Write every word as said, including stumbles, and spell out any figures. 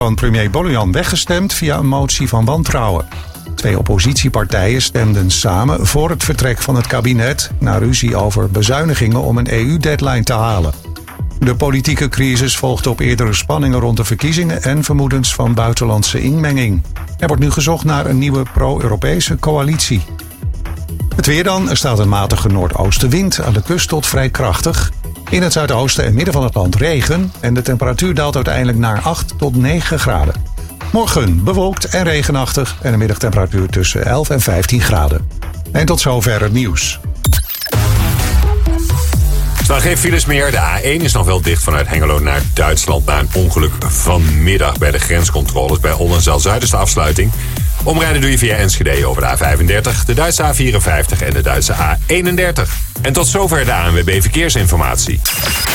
van premier Bolian weggestemd via een motie van wantrouwen. Twee oppositiepartijen stemden samen voor het vertrek van het kabinet na ruzie over bezuinigingen om een E U-deadline te halen. De politieke crisis volgt op eerdere spanningen rond de verkiezingen en vermoedens van buitenlandse inmenging. Er wordt nu gezocht naar een nieuwe pro-Europese coalitie. Het weer dan. Er staat een matige noordoostenwind, aan de kust tot vrij krachtig. In het zuidoosten en midden van het land regen en de temperatuur daalt uiteindelijk naar acht tot negen graden. Morgen bewolkt en regenachtig en een middagtemperatuur tussen elf en vijftien graden. En tot zover het nieuws. Er staan geen files meer. De A één is nog wel dicht vanuit Hengelo naar Duitsland na een ongeluk vanmiddag bij de grenscontroles. Bij Oldenzaal-Zuid is de afsluiting. Omrijden doe je via Enschede over de A vijfendertig, de Duitse A vierenvijftig en de Duitse A eenendertig. En tot zover de A N W B Verkeersinformatie.